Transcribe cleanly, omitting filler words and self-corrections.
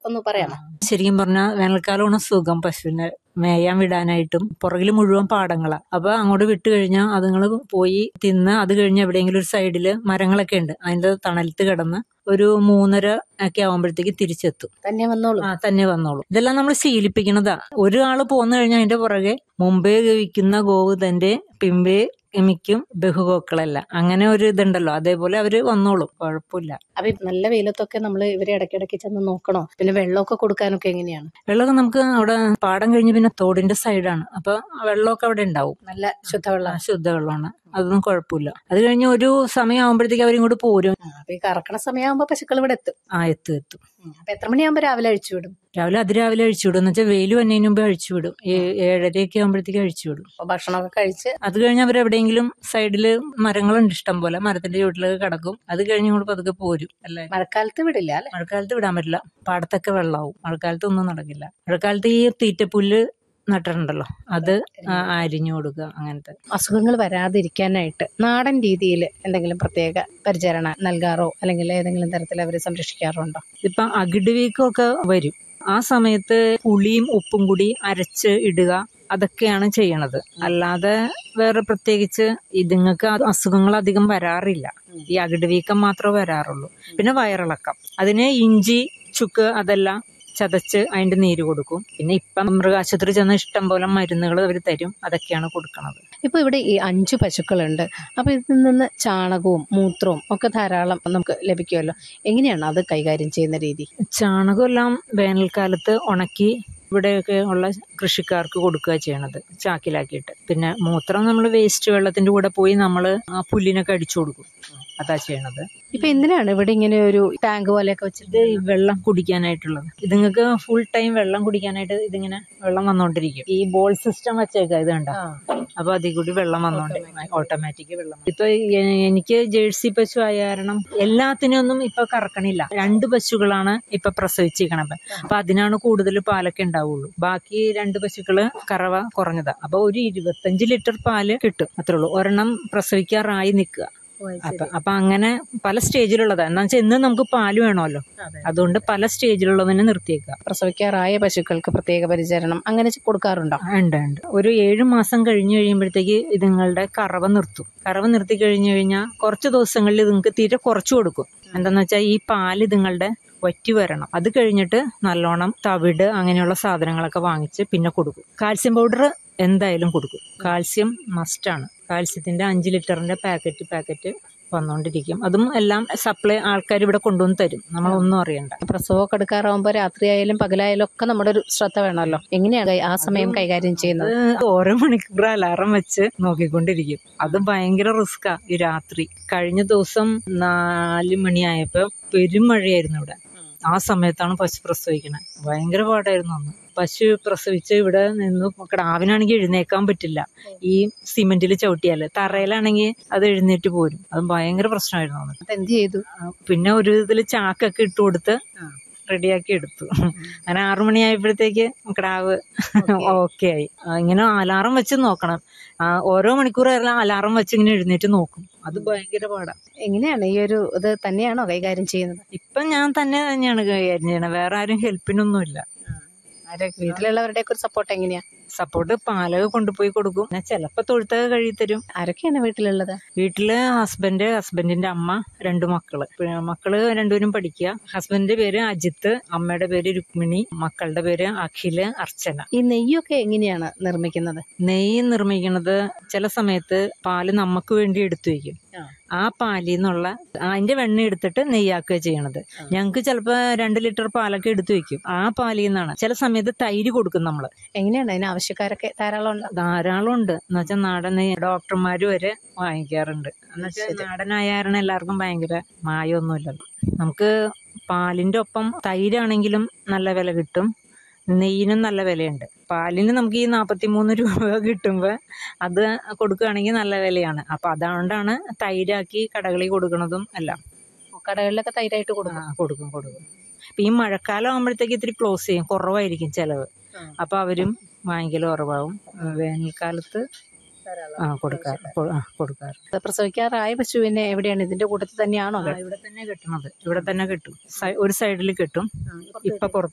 ഒന്ന് പറയാമോ? ശരിക്കും പറഞ്ഞാൽ വേനൽക്കാലമാണ് സുഖം പശുവിനെ മേയാൻ വിടാനായിട്ടും. പുറകിൽ മുഴുവൻ പാടങ്ങളാ. അപ്പൊ അങ്ങോട്ട് വിട്ട് കഴിഞ്ഞാൽ അതുങ്ങൾ പോയി തിന്ന് അത് കഴിഞ്ഞ് എവിടെയെങ്കിലും ഒരു സൈഡില് മരങ്ങളൊക്കെ ഉണ്ട്, അതിന്റെ തണലത്ത് കിടന്ന് ഒരു 3:30 ഒക്കെ ആവുമ്പോഴത്തേക്ക് തിരിച്ചെത്തും. തന്നെ വന്നോളൂ. തന്നെ വന്നോളൂ. ഇതെല്ലാം നമ്മൾ ശീലിപ്പിക്കണതാ. ഒരാള് പോന്നു കഴിഞ്ഞാൽ അതിന്റെ പുറകെ മുമ്പേ വിൽക്കുന്ന ഗോവ് തന്റെ പിമ്പേ മിക്കും ബഹുഗോക്കളല്ല, അങ്ങനെ ഒരു ഇതുണ്ടല്ലോ, അതേപോലെ അവര് വന്നോളും, കുഴപ്പമില്ല. അപ്പൊ നല്ല വെയിലത്തൊക്കെ നമ്മൾ ഇവരെ ഇടയ്ക്കിടയ്ക്ക് ചെന്ന് നോക്കണോ? പിന്നെ വെള്ളമൊക്കെ കൊടുക്കാനൊക്കെ എങ്ങനെയാണ്? വെള്ളമൊക്കെ നമുക്ക് അവിടെ പാടം കഴിഞ്ഞ് പിന്നെ തോടിന്റെ സൈഡാണ്, അപ്പൊ വെള്ളമൊക്കെ അവിടെ ഉണ്ടാവും. നല്ല ശുദ്ധവെള്ളം. ശുദ്ധവെള്ളമാണ്, അതൊന്നും കുഴപ്പമില്ല. അത് കഴിഞ്ഞ് ഒരു സമയം ആകുമ്പോഴത്തേക്ക് അവരിങ്ങോട്ട് പോരും. അപ്പൊ ഈ കറക്കണ സമയമാകുമ്പോ പശുക്കൾ ഇവിടെ എത്തും. എത്തും. അപ്പൊ എത്ര മണിയാകുമ്പോ രാവിലെ അഴിച്ചു വിടും? അതിരാവിലെ അഴിച്ചു വിടും എന്ന് വെച്ചാൽ വെയിൽ വന്നതിന് മുമ്പ് അഴിച്ചു വിടും. 7:30 ആകുമ്പോഴത്തേക്ക് അഴിച്ചു വിടും. ഭക്ഷണമൊക്കെ കഴിച്ച് അത് കഴിഞ്ഞ് അവരെവിടെയെങ്കിലും സൈഡില് മരങ്ങളുണ്ട് ഇഷ്ടം പോലെ, മരത്തിന്റെ ചുവട്ടിലൊക്കെ കിടക്കും. അത് കഴിഞ്ഞ് ഇങ്ങോട്ട് പതുക്കെ പോരും. അല്ലേ, മഴക്കാലത്ത് വിടില്ല അല്ലെ? മഴക്കാലത്ത് വിടാൻ പറ്റില്ല, പാടത്തൊക്കെ വെള്ളമാവും. മഴക്കാലത്ത് ഒന്നും നടക്കില്ല. മഴക്കാലത്ത് ഈ തീറ്റപ്പുല്ല് നട്ടിട്ടുണ്ടല്ലോ, അത് അരിഞ്ഞു കൊടുക്കുക. അങ്ങനത്തെ അസുഖങ്ങൾ വരാതിരിക്കാനായിട്ട് നാടൻ രീതിയിൽ എന്തെങ്കിലും പ്രത്യേക പരിചരണം നൽകാറോ അല്ലെങ്കിൽ ഏതെങ്കിലും തരത്തിൽ അവരെ സംരക്ഷിക്കാറുണ്ടോ? ഇപ്പൊ അകിട് വീക്കമൊക്കെ വരും, ആ സമയത്ത് പുളിയും ഉപ്പും കൂടി അരച്ച് ഇടുക, അതൊക്കെയാണ് ചെയ്യണത്. അല്ലാതെ വേറെ പ്രത്യേകിച്ച് ഇതുങ്ങൾക്ക് അസുഖങ്ങൾ അധികം വരാറില്ല. ഈ അകിട് വീക്കം മാത്രമേ വരാറുള്ളൂ. പിന്നെ വയറിളക്കം, അതിന് ഇഞ്ചി ചുക്ക് അതെല്ലാം ചതച്ച് അതിന്റെ നീര് കൊടുക്കും. പിന്നെ ഇപ്പം മൃഗാശുപത്രി ചെന്ന ഇഷ്ടം പോലെ മരുന്നുകൾ അവർ തരും, അതൊക്കെയാണ് കൊടുക്കുന്നത്. ഇപ്പൊ ഇവിടെ ഈ 5 പശുക്കളുണ്ട്. അപ്പൊ ഇതിൽ നിന്ന് ചാണകവും മൂത്രവും ഒക്കെ ധാരാളം നമുക്ക് ലഭിക്കുമല്ലോ. എങ്ങനെയാണ് അത് കൈകാര്യം ചെയ്യുന്ന രീതി? ചാണകം എല്ലാം വേനൽക്കാലത്ത് ഉണക്കി ഇവിടെയൊക്കെ ഉള്ള കൃഷിക്കാർക്ക് കൊടുക്കുക ചെയ്യണത്, ചാക്കിലാക്കിയിട്ട്. പിന്നെ മൂത്രം നമ്മൾ വേസ്റ്റ് വെള്ളത്തിന്റെ കൂടെ പോയി നമ്മൾ ആ പുല്ലിനൊക്കെ അടിച്ചു കൊടുക്കും, അതാ ചെയ്യണത്. ഇപ്പൊ എന്തിനാണ് ഇവിടെ ഇങ്ങനെ ഒരു ടാങ്ക് പോലെയൊക്കെ വെച്ചിട്ട്? ഈ വെള്ളം കുടിക്കാനായിട്ടുള്ളത്. ഇതുങ്ങൾക്ക് ഫുൾ ടൈം വെള്ളം കുടിക്കാനായിട്ട് ഇതിങ്ങനെ വെള്ളം വന്നോണ്ടിരിക്കും. ഈ ബോൾ സിസ്റ്റം വെച്ചേക്കാം, ഇത് കണ്ട. അപ്പൊ അതിൽ കൂടി വെള്ളം വന്നോണ്ടിരിക്കും, ഓട്ടോമാറ്റിക് വെള്ളം. ഇപ്പൊ എനിക്ക് ജേഴ്സി പശു ആയ കാരണം എല്ലാത്തിനൊന്നും ഇപ്പൊ കറക്കണില്ല. 2 പശുക്കളാണ് ഇപ്പൊ പ്രസവിച്ചിരിക്കണത്. അപ്പൊ അതിനാണ് കൂടുതൽ പാലൊക്കെ ഉണ്ടാവുള്ളൂ. ബാക്കി 2 പശുക്കള് കറവ കുറഞ്ഞതാ. അപ്പൊ ഒരു 25 ലിറ്റർ പാല് കിട്ടും, അത്രേ ഉള്ളൂ. ഒരെണ്ണം പ്രസവിക്കാറായി നിൽക്കുക. അപ്പൊ അങ്ങനെ പല സ്റ്റേജിലുള്ളതാ. എന്താ വെച്ചാൽ ഇന്ന് നമുക്ക് പാല് വേണമല്ലോ, അതുകൊണ്ട് പല സ്റ്റേജിലുള്ളതിനെ നിർത്തിയേക്കുക. പ്രസവിക്കാറായ പശുക്കൾക്ക് പ്രത്യേക പരിചരണം അങ്ങനെ കൊടുക്കാറുണ്ടോ? ഉണ്ട്. ഒരു 7 മാസം കഴിഞ്ഞു കഴിയുമ്പോഴത്തേക്ക് ഇതുങ്ങളുടെ കറവ നിർത്തും. കറവ നിർത്തി കഴിഞ്ഞു കഴിഞ്ഞാൽ കുറച്ച് ദിവസങ്ങളിൽ ഇതുങ്ങൾക്ക് തീരെ കുറച്ചു കൊടുക്കും. എന്താന്ന് വെച്ചാൽ ഈ പാല് ഇതുങ്ങളുടെ വറ്റി വരണം. അത് കഴിഞ്ഞിട്ട് നല്ലോണം തവിട് അങ്ങനെയുള്ള സാധനങ്ങളൊക്കെ വാങ്ങിച്ച് പിന്നെ കൊടുക്കും. കാൽസ്യം പൗഡർ എന്തായാലും കൊടുക്കും. കാൽസ്യം മസ്റ്റാണ്. കാൽസ്യത്തിന്റെ 5 ലിറ്ററിന്റെ പാക്കറ്റ് വന്നോണ്ടിരിക്കും. അതും എല്ലാം സപ്ലൈ ആൾക്കാർ ഇവിടെ കൊണ്ടുവന്ന് തരും, നമ്മളൊന്നും അറിയണ്ട. പ്രസവമൊക്കെ എടുക്കാറാവുമ്പോ രാത്രിയായാലും പകലായാലും ഒക്കെ നമ്മുടെ ഒരു ശ്രദ്ധ വേണമല്ലോ. എങ്ങനെയാണ് ആ സമയം കൈകാര്യം ചെയ്യുന്നത്? ഓരോ മണിക്കൂർ അലാറം വെച്ച് നോക്കിക്കൊണ്ടിരിക്കും. അത് ഭയങ്കര റിസ്കാ. ഈ രാത്രി കഴിഞ്ഞ ദിവസം 4 മണിയായപ്പോ പെരുമഴയായിരുന്നു ഇവിടെ. ആ സമയത്താണ് പശു പ്രസവിക്കണേ. ഭയങ്കര പാടായിരുന്നു അന്ന്. പശു പ്രസവിച്ച് ഇവിടെ നിന്ന് കിടാവിനാണെങ്കിൽ എഴുന്നേക്കാൻ പറ്റില്ല. ഈ സിമെന്റിൽ ചവിട്ടിയാല്. തറയിലാണെങ്കിൽ അത് എഴുന്നേറ്റ് പോരും. അത് ഭയങ്കര പ്രശ്നമായിരുന്നു അന്ന്. എന്ത് ചെയ്തു? പിന്നെ ഒരു ഇതിൽ ചാക്കൊക്കെ ഇട്ട് കൊടുത്ത് റെഡിയാക്കി എടുത്തു. അങ്ങനെ 6 മണിയായപ്പോഴത്തേക്ക് കിടാവ് ഓക്കെ ആയി. ഇങ്ങനെ അലാറം വെച്ച് നോക്കണം. ഓരോ മണിക്കൂർ അലാറം വെച്ച് ഇങ്ങനെ എഴുന്നേറ്റ് നോക്കും. അത് ഭയങ്കര പാടാ. എങ്ങനെയാണ് ഈ ഒരു ഇത് തന്നെയാണോ കൈകാര്യം ചെയ്യുന്നത്? ഇപ്പൊ ഞാൻ തന്നെയാണ് കൈകാര്യം ചെയ്യണത്. വേറെ ആരും ഹെൽപ്പിനൊന്നുമില്ല. വീട്ടിലുള്ളവരുടെ ഒരു സപ്പോർട്ട് എങ്ങനെയാ? സപ്പോർട്ട് പാലൊക്കെ കൊണ്ടുപോയി കൊടുക്കും. ചിലപ്പോ തൊഴുത്തൊക്കെ കഴുകി തരും. ആരൊക്കെയാണ് വീട്ടിലുള്ളത്? വീട്ടില് ഹസ്ബൻഡിന്റെ അമ്മ, 2 മക്കള്. മക്കള് രണ്ടുപേരും പഠിക്കുക. ഹസ്ബൻഡിന്റെ പേര് അജിത്ത്, അമ്മയുടെ പേര് രുക്മിണി, മക്കളുടെ പേര് അഖില്, അർച്ചന. ഈ നെയ്യൊക്കെ എങ്ങനെയാണ് നിർമ്മിക്കുന്നത്? നെയ്യ് നിർമ്മിക്കുന്നത് ചില സമയത്ത് പാല് നമുക്ക് വേണ്ടി എടുത്തു വയ്ക്കും. ആ പാലിൽ നിന്നുള്ള അതിന്റെ വെണ്ണ എടുത്തിട്ട് നെയ്യാക്കുക ചെയ്യണത്. ഞങ്ങക്ക് ചിലപ്പോ 2 ലിറ്റർ പാലൊക്കെ എടുത്തു വെക്കും. ആ പാലിൽ നിന്നാണ്. ചില സമയത്ത് തൈര് കൊടുക്കും നമ്മള്. എങ്ങനെയാണ് അതിന് ആവശ്യക്കാരൊക്കെ ധാരാളം ഉണ്ട്. എന്നുവെച്ചാൽ നാടൻ ഡോക്ടർമാര് വരെ വാങ്ങിക്കാറുണ്ട്. എന്നുവെച്ചാൽ നാടനായാരണം എല്ലാവർക്കും ഭയങ്കര മായൊന്നുമില്ലല്ലോ. നമുക്ക് പാലിന്റെ ഒപ്പം തൈരാണെങ്കിലും നല്ല വില കിട്ടും, നെയ്യിനും നല്ല വിലയുണ്ട്. പാലിന് നമുക്ക് ഈ 43 രൂപ കിട്ടുമ്പോ അത് കൊടുക്കുകയാണെങ്കിൽ നല്ല വിലയാണ്. അപ്പൊ അതുകൊണ്ടാണ് തൈരാക്കി കടകളിൽ കൊടുക്കുന്നതും എല്ലാം. കടകളിലൊക്കെ തൈരായിട്ട് കൊടുക്കും. ഇപ്പൊ ഈ മഴക്കാലം ആകുമ്പോഴത്തേക്ക് ഇത്തിരി ക്ലോസ് ചെയ്യും, കുറവായിരിക്കും ചെലവ്. അപ്പൊ അവരും വാങ്ങിക്കൽ കുറവാകും. വേനൽക്കാലത്ത് കൊടുക്കാറ്. പ്രസവിക്കാറായ പശുവിനെ എവിടെയാണ്? ഇതിന്റെ കൂട്ടത്തിൽ തന്നെയാണോ? ഇവിടെ തന്നെ കെട്ടണത്. ഇവിടെ തന്നെ കെട്ടും. ഒരു സൈഡിൽ കെട്ടും. ഇപ്പൊ പുറത്ത്